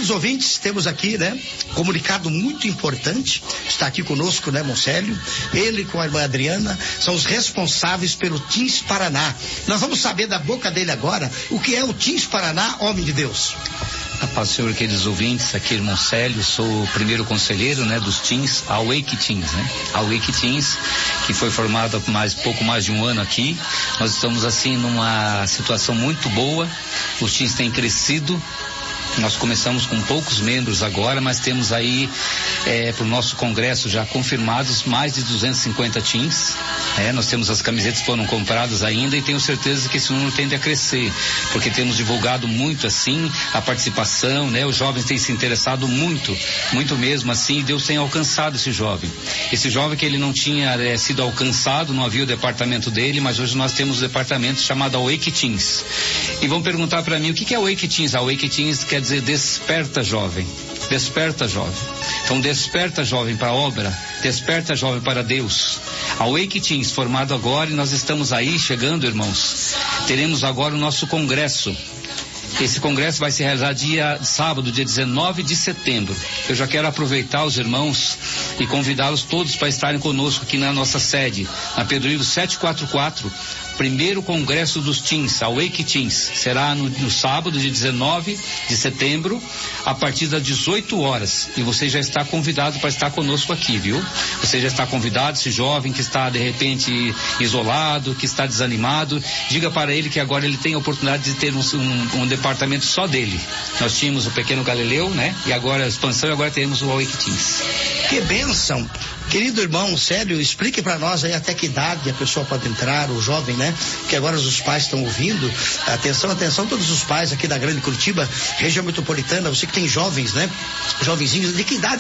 Queridos ouvintes, temos aqui, né, comunicado muito importante. Está aqui conosco, né, Moncélio? Ele com a irmã Adriana são os responsáveis pelo Teens Paraná. Nós vamos saber da boca dele agora o que é o Teens Paraná, homem de Deus. A paz do Senhor, queridos ouvintes, aqui irmão Célio, sou o primeiro conselheiro, né, dos Teens, a Wake Teens, né? A Wake Teens, que foi formada há pouco mais de um ano aqui. Nós estamos assim numa situação muito boa, os Teens têm crescido. Nós começamos com poucos membros agora, mas temos aí para o nosso congresso já confirmados mais de 250 teens. Nós temos as camisetas que foram compradas ainda e tenho certeza que esse número tende a crescer, porque temos divulgado muito assim a participação, né? Os jovens têm se interessado muito, muito mesmo assim, e Deus tem alcançado esse jovem. Esse jovem que ele não tinha sido alcançado, não havia o departamento dele, mas hoje nós temos um departamento chamado Awake Teens. E vão perguntar para mim o que é Awake Teens? A Awake Teens quer dizer desperta jovem, desperta jovem. Então desperta jovem para a obra, desperta jovem para Deus. A Wake Teens formado agora e nós estamos aí chegando, irmãos. Teremos agora o nosso congresso. Esse congresso vai se realizar sábado, dia 19 de setembro. Eu já quero aproveitar os irmãos e convidá-los todos para estarem conosco aqui na nossa sede, na Pedro Ivo 744. Primeiro congresso dos Teens, a Wake Teens, será no sábado, dia 19 de setembro, a partir das 18 horas. E você já está convidado para estar conosco aqui, viu? Você já está convidado, esse jovem que está de repente isolado, que está desanimado, diga para ele que agora ele tem a oportunidade de ter um departamento só dele. Nós tínhamos o Pequeno Galileu, né? E agora a expansão, e agora teremos o Wake Teens. Que bênção! Querido irmão, sério, explique para nós aí até que idade a pessoa pode entrar, o jovem, né? Que agora os pais estão ouvindo. Atenção, atenção, todos os pais aqui da Grande Curitiba, região metropolitana, você que tem jovens, né? Jovenzinhos, de que idade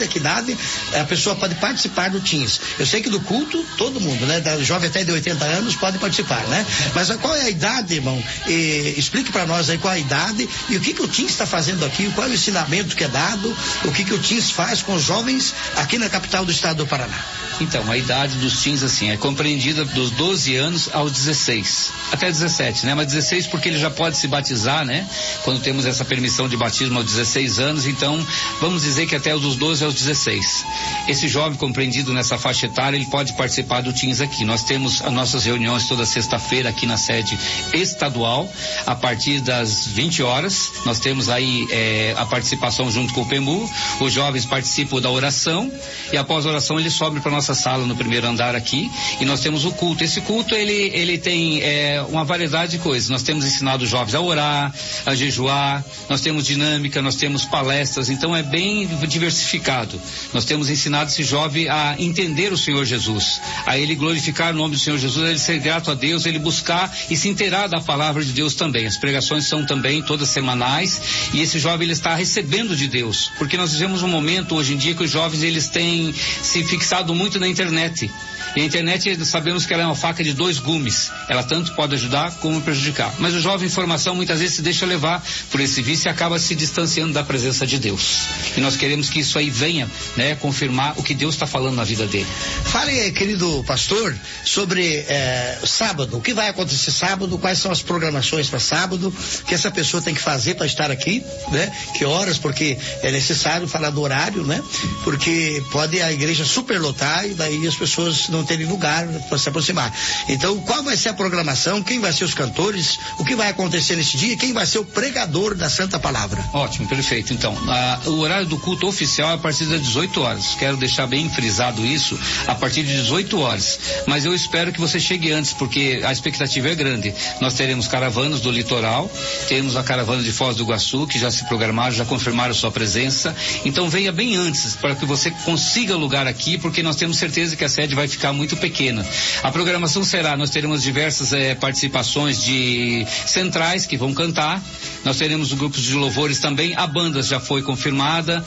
a pessoa pode participar do Teens? Eu sei que do culto, todo mundo, né? Da jovem até de 80 anos pode participar, né? Mas qual é a idade, irmão? Explique para nós aí qual é a idade e o que o Teens está fazendo aqui, qual é o ensinamento que é dado, o que o Teens faz com os jovens aqui na capital do estado do Paraná. Então, a idade dos teens, assim, é compreendida dos 12 anos aos 16, até 17, né? Mas 16 porque ele já pode se batizar, né? Quando temos essa permissão de batismo aos 16 anos, então, vamos dizer que até os 12 aos 16. Esse jovem compreendido nessa faixa etária, ele pode participar do Teens aqui. Nós temos as nossas reuniões toda sexta-feira aqui na sede estadual, a partir das 20 horas. Nós temos aí a participação junto com o PEMU, os jovens participam da oração, e após a oração ele sobe para nossa sala no primeiro andar aqui, e nós temos o culto. Esse culto ele tem uma variedade de coisas. Nós temos ensinado os jovens a orar, a jejuar, nós temos dinâmica, nós temos palestras, então é bem diversificado. Nós temos ensinado esse jovem a entender o Senhor Jesus, a ele glorificar o nome do Senhor Jesus, a ele ser grato a Deus, a ele buscar e se inteirar da palavra de Deus também. As pregações são também todas semanais, e esse jovem ele está recebendo de Deus, porque nós vivemos um momento hoje em dia que os jovens eles têm se fixado muito na internet. E a internet, sabemos que ela é uma faca de dois gumes. Ela tanto pode ajudar como prejudicar. Mas o jovem em formação muitas vezes se deixa levar por esse vício e acaba se distanciando da presença de Deus. E nós queremos que isso aí venha, né, confirmar o que Deus está falando na vida dele. Fale aí, querido pastor, sobre sábado. O que vai acontecer sábado? Quais são as programações para sábado? O que essa pessoa tem que fazer para estar aqui, né? Que horas? Porque é necessário falar do horário, né? Porque pode a igreja superlotar e daí as pessoas não terem lugar para se aproximar. Então, qual vai ser a programação? Quem vai ser os cantores? O que vai acontecer nesse dia? Quem vai ser o pregador da Santa Palavra? Ótimo, perfeito. Então, o horário do culto oficial é a partir das 18 horas. Quero deixar bem frisado isso, a partir de 18 horas. Mas eu espero que você chegue antes, porque a expectativa é grande. Nós teremos caravanas do litoral, temos a caravana de Foz do Iguaçu, que já se programaram, já confirmaram sua presença. Então, venha bem antes, para que você consiga lugar aqui, porque nós temos certeza que a sede vai ficar muito pequena. A programação será, nós teremos diversas participações de centrais que vão cantar, nós teremos grupos de louvores também, a banda já foi confirmada,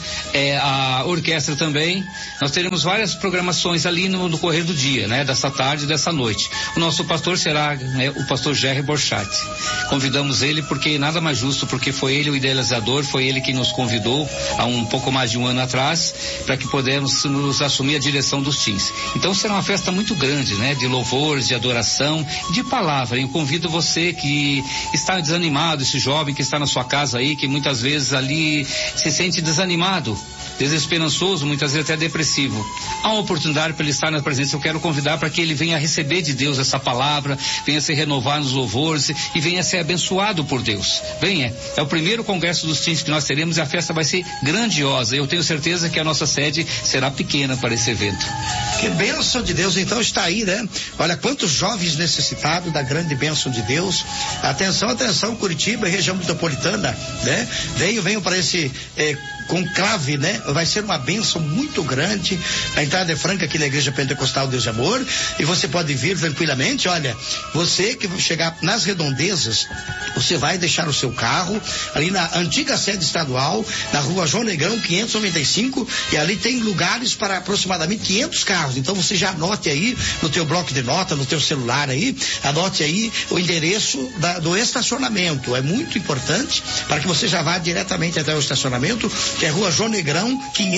a orquestra também, nós teremos várias programações ali no correr do dia, né, dessa tarde e dessa noite. O nosso pastor será, né, o pastor Jerry Borchat. Convidamos ele porque nada mais justo, porque foi ele o idealizador, foi ele que nos convidou há um pouco mais de um ano atrás, para que pudéssemos assumir a direção dos teens. Então será uma festa muito grande, né? De louvores, de adoração, de palavra. Eu convido você que está desanimado, esse jovem que está na sua casa aí, que muitas vezes ali se sente desanimado, desesperançoso, muitas vezes até depressivo. Há uma oportunidade para ele estar na presença. Eu quero convidar para que ele venha receber de Deus essa palavra, venha se renovar nos louvores e venha ser abençoado por Deus. Venha. É o primeiro congresso dos teens que nós teremos e a festa vai ser grandiosa. Eu tenho certeza que a nossa sede será pequena para esse evento. Que bênção de Deus, então está aí, né? Olha quantos jovens necessitados da grande bênção de Deus. Atenção, Curitiba e região metropolitana, né? Venham para esse conclave, né? Vai ser uma bênção muito grande. A entrada é franca aqui na Igreja Pentecostal Deus e Amor e você pode vir tranquilamente. Olha, você que chegar nas redondezas, você vai deixar o seu carro ali na antiga sede estadual, na rua João Negrão 595, e ali tem lugares para aproximadamente 500 carros. Então você já anote aí no teu bloco de nota, no teu celular aí, anote aí o endereço do estacionamento. É muito importante para que você já vá diretamente até o estacionamento, que é rua João Negrão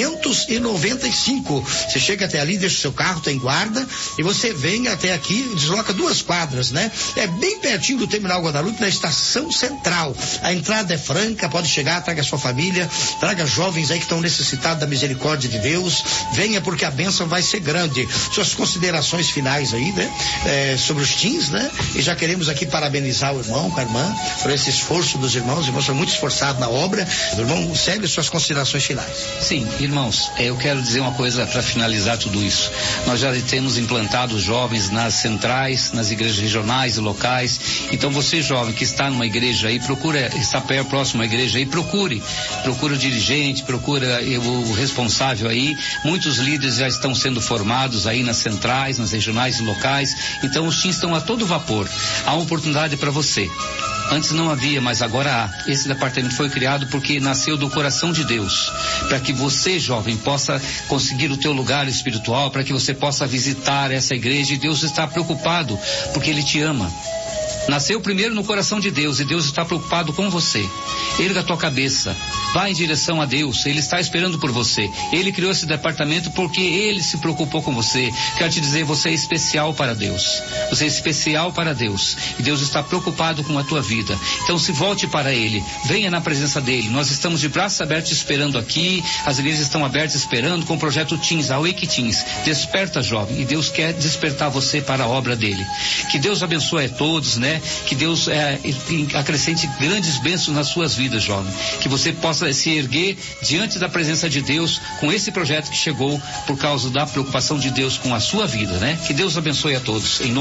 595. Você chega até ali, deixa o seu carro, tem guarda, e você vem até aqui, desloca 2 quadras, né? É bem pertinho do Terminal Guadalupe, na estação central. A entrada é franca, pode chegar, traga a sua família, traga jovens aí que estão necessitados da misericórdia de Deus. Venha porque a bênção vai ser grande. Suas considerações finais aí, né? Sobre os teens, né? E já queremos aqui parabenizar o irmão, com a irmã, por esse esforço dos irmãos. Os irmãos são muito esforçados na obra. O irmão segue suas considerações finais. Sim, irmãos, eu quero dizer uma coisa para finalizar tudo isso. Nós já temos implantado jovens nas centrais, nas igrejas regionais e locais. Então você, jovem, que está numa igreja aí, está próximo à igreja aí, procura o dirigente, procura o responsável aí. Muitos líderes já estão sendo formados aí nas centrais, nas regionais e locais. Então os teens estão a todo vapor. Há uma oportunidade para você. Antes não havia, mas agora há. Esse departamento foi criado porque nasceu do coração de Deus, para que você, jovem, possa conseguir o teu lugar espiritual, para que você possa visitar essa igreja. E Deus está preocupado porque Ele te ama. Nasceu primeiro no coração de Deus e Deus está preocupado com você. Erga a tua cabeça, vá em direção a Deus, Ele está esperando por você. Ele criou esse departamento porque Ele se preocupou com você. Quero te dizer, você é especial para Deus. Você é especial para Deus e Deus está preocupado com a tua vida. Então se volte para Ele, venha na presença dEle. Nós estamos de braços abertos esperando aqui, as igrejas estão abertas esperando com o projeto Teens, a Wake Teens. Desperta, jovem, e Deus quer despertar você para a obra dEle. Que Deus abençoe a todos, né? Que Deus acrescente grandes bênçãos nas suas vidas, jovem. Que você possa se erguer diante da presença de Deus com esse projeto que chegou por causa da preocupação de Deus com a sua vida, né? Que Deus abençoe a todos. Em nome